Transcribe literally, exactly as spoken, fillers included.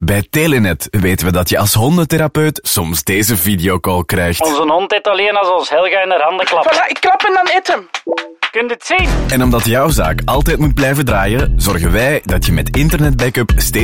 Bij Telenet weten we dat je als hondentherapeut soms deze videocall krijgt. Onze hond eet alleen als ons Helga in haar handen klapt. Voilà, ik klap en dan eet hem. Kun je het zien? En omdat jouw zaak altijd moet blijven draaien, zorgen wij dat je met internetbackup steeds